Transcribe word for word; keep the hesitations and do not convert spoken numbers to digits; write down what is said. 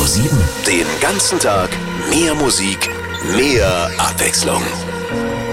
Radio sieben. Den ganzen Tag mehr Musik, mehr Abwechslung.